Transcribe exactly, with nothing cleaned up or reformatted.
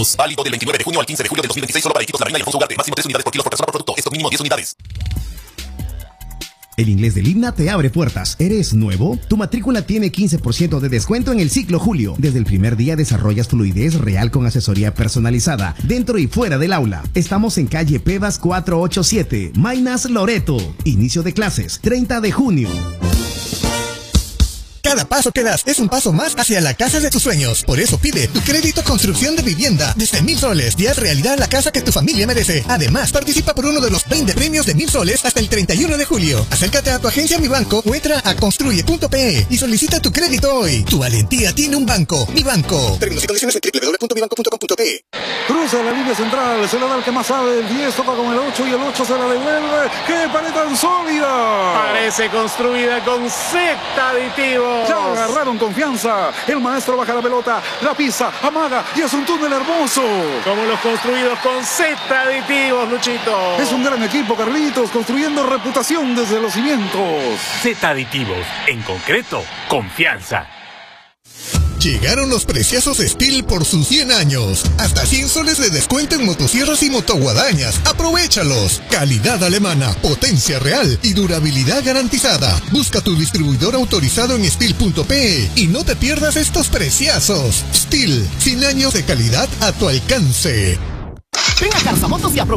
Unidos. Válido del veintinueve de junio al quince de julio del dos mil veintiséis solo para Iquitos, La Reina y Alfonso Ugarte. Máximo tres unidades por kilo por persona por producto. Esto mínimo diez unidades. El Inglés del Himna te abre puertas. ¿Eres nuevo? Tu matrícula tiene quince por ciento de descuento en el ciclo Julio. Desde el primer día desarrollas fluidez real con asesoría personalizada, dentro y fuera del aula. Estamos en calle Pevas cuatrocientos ochenta y siete, Maynas, Loreto. Inicio de clases, treinta de junio. Cada paso que das es un paso más hacia la casa de tus sueños. Por eso pide tu crédito construcción de vivienda desde mil soles y haz realidad la casa que tu familia merece. Además, participa por uno de los veinte premios de mil soles hasta el treinta y uno de julio. Acércate a tu agencia Mi Banco o entra a construye punto pe y solicita tu crédito hoy. Tu valentía tiene un banco. Mi Banco. Términos y condiciones en doble u doble u doble u punto mi banco punto com punto pe. Cruza la línea central, se la da el que más sabe. El diez toca con el ocho y el ocho se la devuelve. ¡Qué pared tan sólida! Parece construida con Z aditivos. Ya agarraron confianza. El maestro baja la pelota, la pisa, amaga y es un túnel hermoso. Como los construidos con Z aditivos, Luchito. Es un gran equipo, Carlitos, construyendo reputación desde los cimientos. Z aditivos, en concreto, confianza. Llegaron los preciosos Steel por sus cien años. Hasta cien soles de descuento en motosierras y motoguadañas. ¡Aprovéchalos! Calidad alemana, potencia real y durabilidad garantizada. Busca tu distribuidor autorizado en steel punto pe y no te pierdas estos preciosos. Steel, cien años de calidad a tu alcance. Ven a Carzamotos y aprovecha.